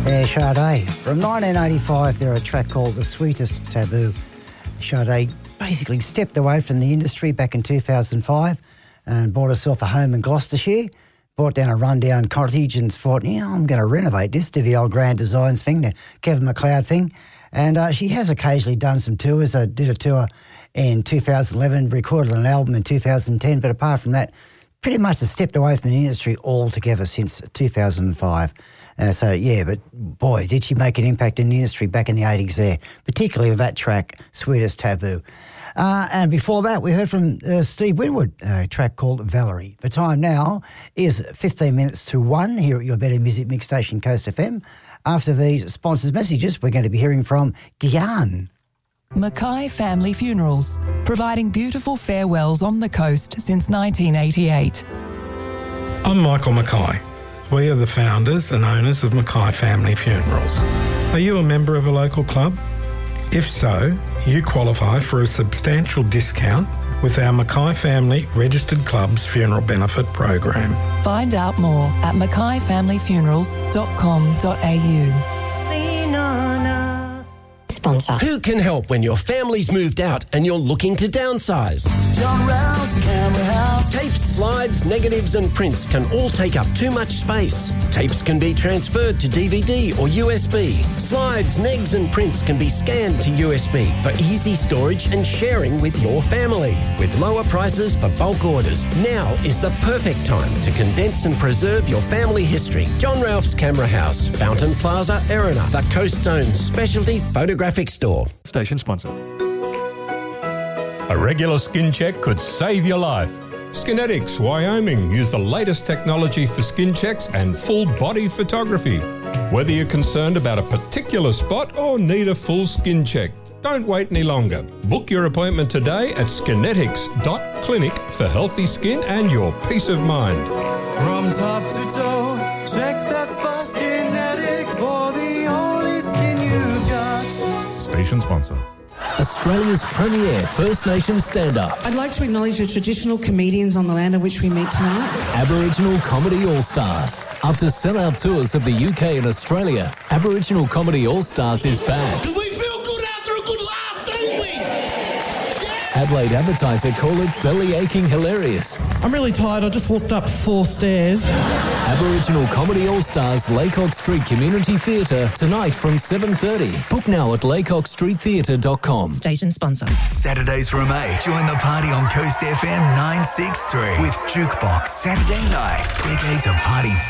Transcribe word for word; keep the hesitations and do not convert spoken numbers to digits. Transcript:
Yeah, Sade. From nineteen eighty-five, they're a track called The Sweetest Taboo. Sade basically stepped away from the industry back in two thousand five and bought herself a home in Gloucestershire, bought down a rundown cottage and thought, yeah, I'm going to renovate this, do the old Grand Designs thing, the Kevin McLeod thing. And uh, she has occasionally done some tours. I did a tour in two thousand eleven, recorded an album in two thousand ten, but apart from that, pretty much has stepped away from the industry altogether since two thousand five. Uh, so, yeah, but boy, did she make an impact in the industry back in the eighties there, particularly with that track, Sweetest Taboo. Uh, and before that, we heard from uh, Steve Winwood, a track called Valerie. The time now is fifteen minutes to one here at your Better Music Mix station, Coast F M. After these sponsors' messages, we're going to be hearing from Gyan. Mackay Family Funerals, providing beautiful farewells on the coast since nineteen eighty-eight. I'm Michael Mackay. We are the founders and owners of Mackay Family Funerals. Are you a member of a local club? If so, you qualify for a substantial discount with our Mackay Family Registered Clubs Funeral Benefit Program. Find out more at mackay family funerals dot com dot a u. Sponsor. Who can help when your family's moved out and you're looking to downsize? John Ralph's Camera House. Tapes, slides, negatives and prints can all take up too much space. Tapes can be transferred to D V D or U S B. Slides, negs and prints can be scanned to U S B for easy storage and sharing with your family. With lower prices for bulk orders, now is the perfect time to condense and preserve your family history. John Ralph's Camera House, Fountain Plaza, Erina, the Coast Zone's specialty photographic store. Station sponsor. A regular skin check could save your life. Skinetics, Wyoming, use the latest technology for skin checks and full body photography. Whether you're concerned about a particular spot or need a full skin check, don't wait any longer. Book your appointment today at skinetics dot clinic for healthy skin and your peace of mind. From top to toe, check that spot. Skinetics for the only skin you've got. Station sponsor. Australia's premier First Nations stand-up. I'd like to acknowledge the traditional comedians on the land on which we meet tonight. Aboriginal Comedy All-Stars. After sell-out tours of the U K and Australia, Aboriginal Comedy All-Stars is back. We feel good after a good laugh, don't we? Yeah. Adelaide Advertiser call it belly-aching hilarious. I'm really tired. I just walked up four stairs. Aboriginal Comedy All-Stars, Laycock Street Community Theatre, tonight from seven thirty. Book now at laycock street theatre dot com. Station sponsor. Saturdays from eight. Join the party on Coast F M nine six three with Jukebox Saturday night. Decades of party